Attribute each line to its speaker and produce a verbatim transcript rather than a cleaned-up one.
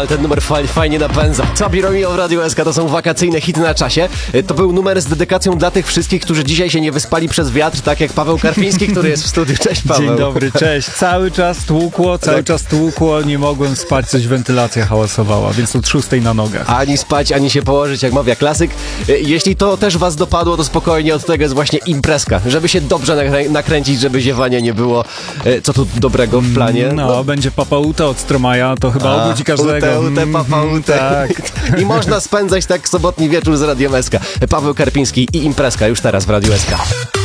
Speaker 1: ale ten numer faj, fajnie napędza. Cabi Romeo w Radiu S K to są wakacyjne hity na czasie. To był numer z dedykacją dla tych wszystkich, którzy dzisiaj się nie wyspali przez wiatr, tak jak Paweł Karpiński, który jest w studiu. Cześć, Paweł.
Speaker 2: Dzień dobry, cześć. Cały czas tłukło, cały tak. czas tłukło, nie mogłem spać, coś wentylacja hałasowała, więc od szóstej na nogach.
Speaker 1: Ani spać, ani się położyć, jak mawia klasyk. Jeśli to też was dopadło, to spokojnie, od tego jest właśnie imprezka, żeby się dobrze nakrę- nakręcić, żeby ziewania nie było. Co tu dobrego w planie?
Speaker 2: No, no. będzie papauta od Stromaja, to chyba A, obudzi każdego.
Speaker 1: Ute, ute, papaute.
Speaker 2: Tak.
Speaker 1: I można spędzać tak sobotni wieczór z Radiem S K. Paweł Karpiński i imprezka już teraz w Radiu S K.